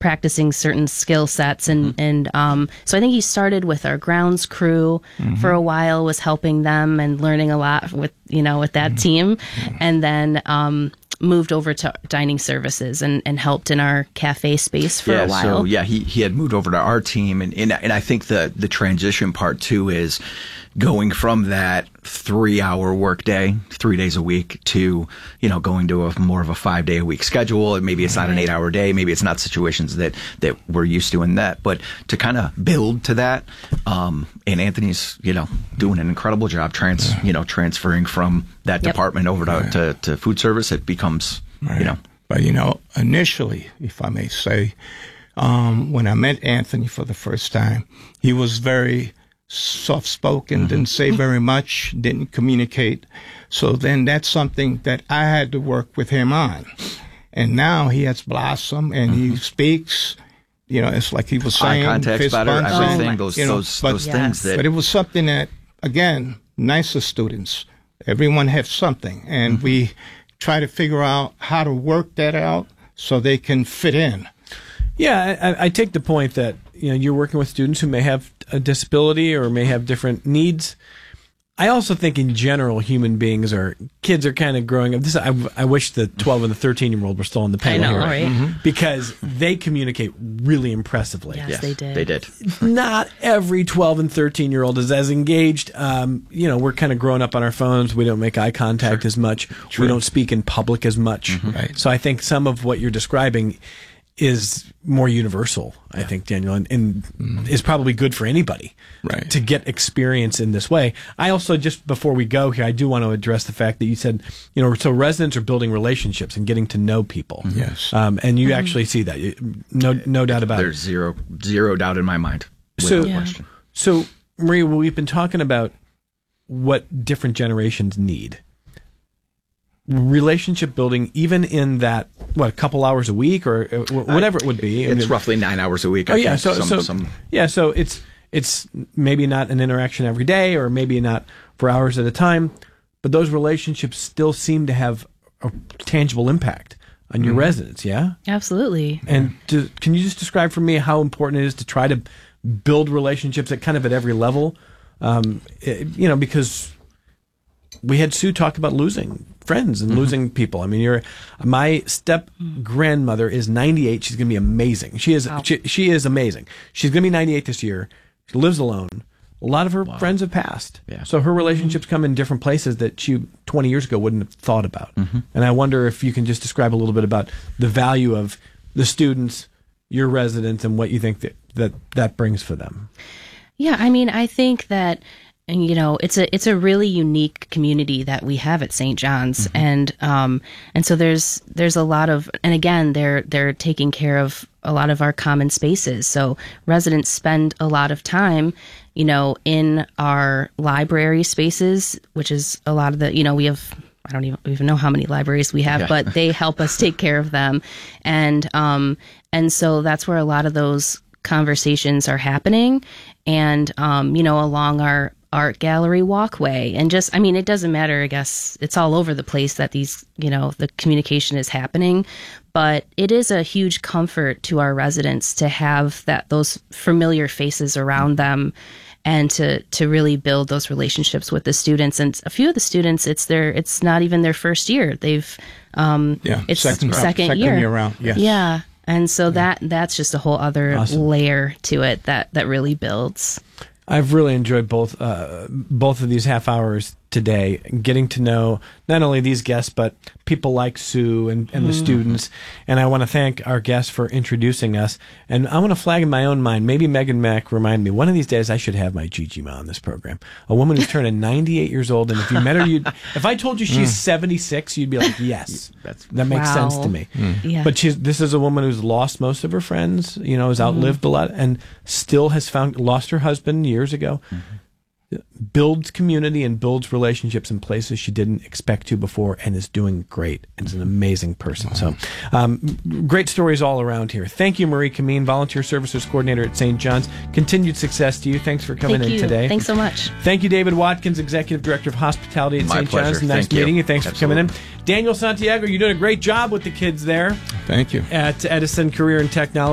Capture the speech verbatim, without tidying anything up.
practicing certain skill sets. And, mm-hmm. and um, so I think he started with our grounds crew mm-hmm. for a while, was helping them and learning a lot with, you know, with that mm-hmm. team. Mm-hmm. And then um, moved over to dining services and, and helped in our cafe space for yeah, a while. So, yeah, he, he had moved over to our team. And, and, and I think the, the transition part, too, is going from that three-hour workday, three days a week, to, you know, going to a more of a five-day-a-week schedule. And maybe it's not an eight-hour day. Maybe it's not situations that, that we're used to in that. But to kind of build to that, um, and Anthony's, you know, doing an incredible job, trans, you know, transferring from that yep. department over to, right. to, to food service. It becomes, right. you know. But, you know, initially, if I may say, um, when I met Anthony for the first time, he was very soft-spoken, mm-hmm. didn't say very much, didn't communicate. So then that's something that I had to work with him on. And now he has blossomed and mm-hmm. he speaks. You know, it's like he was saying. Eye contact's better, everything, oh, those, you know, those, but, those yes. things that. But it was something that, again, nicer students. Everyone has something. And mm-hmm. we try to figure out how to work that out so they can fit in. Yeah, I, I take the point that, you know, you're working with students who may have a disability or may have different needs. I also think in general, human beings are, kids are kind of growing up. This, I, I wish the twelve and the thirteen year old were still on the panel I know, here. right? Mm-hmm. Because they communicate really impressively. Yes, yes, they did. They did. Not every twelve and thirteen year old is as engaged. Um, you know, we're kind of growing up on our phones. We don't make eye contact sure. as much. True. We don't speak in public as much. Mm-hmm. Right. So I think some of what you're describing is more universal, I yeah. think, Daniel, and, and mm. is probably good for anybody right. to get experience in this way. I also, just before we go here, I do want to address the fact that you said, you know, so residents are building relationships and getting to know people. Mm-hmm. Yes. Um, and you mm-hmm. actually see that. No no doubt about There's it. There's zero, zero doubt in my mind. So, Without yeah. question. So, Maria, well, we've been talking about what different generations need. Relationship building, even in that, what, a couple hours a week or whatever it would be. It's and roughly nine hours a week. I oh, yeah. think. So, some, so, some... yeah. So it's, it's maybe not an interaction every day or maybe not for hours at a time, but those relationships still seem to have a tangible impact on your mm-hmm. residents. Yeah. Absolutely. And to, can you just describe for me how important it is to try to build relationships at kind of at every level? Um, it, you know, because we had Sue talk about losing friends and mm-hmm. losing people. I mean, you're my step grandmother is ninety-eight. She's going to be amazing. She is wow. she, she is amazing. She's going to be ninety-eight this year. She lives alone. A lot of her wow. friends have passed. Yeah. So her relationships come in different places that she twenty years ago wouldn't have thought about. Mm-hmm. And I wonder if you can just describe a little bit about the value of the students, your residents, and what you think that that, that brings for them. Yeah, I mean, I think that, and, you know, it's a it's a really unique community that we have at Saint John's, mm-hmm. and um and so there's there's a lot of, and again, they're they're taking care of a lot of our common spaces. So residents spend a lot of time, you know, in our library spaces, which is a lot of the, you know, we have, I don't even, even know how many libraries we have, yeah. but they help us take care of them, and um and so that's where a lot of those conversations are happening, and um you know, along our art gallery walkway, and just, I mean, it doesn't matter, I guess it's all over the place that these, you know, the communication is happening, but it is a huge comfort to our residents to have that, those familiar faces around them, and to to really build those relationships with the students. And a few of the students, it's their it's not even their first year, they've um yeah it's second, second, second year. year around. Yes. Yeah, and so that that's just a whole other awesome. layer to it that that really builds. I've really enjoyed both uh, both of these half hours today, getting to know not only these guests, but people like Sue and, and the mm. students. And I want to thank our guests for introducing us. And I want to flag in my own mind, maybe Megan Mack remind me, one of these days I should have my Gigi Ma on this program. A woman who's turning ninety-eight years old. And if you met her, you'd, if I told you she's mm. seventy-six, you'd be like, yes, That's, that makes wow. sense to me. Mm. Yeah. But she's, this is a woman who's lost most of her friends, you know, has outlived mm. a lot, and still has found, lost her husband years ago. Mm-hmm. Builds community and builds relationships in places she didn't expect to before, and is doing great, and is an amazing person. So um, great stories all around here. Thank you, Marie Kameen, Volunteer Services Coordinator at Saint John's. Continued success to you. Thanks for coming Thank in you. today. Thanks so much. Thank you, David Watkins, Executive Director of Hospitality at My Saint pleasure. John's. Nice Thank meeting you. you. Thanks Absolutely. for coming in. Daniel Santiago, you're doing a great job with the kids there. Thank you. At Edison Career and Technology.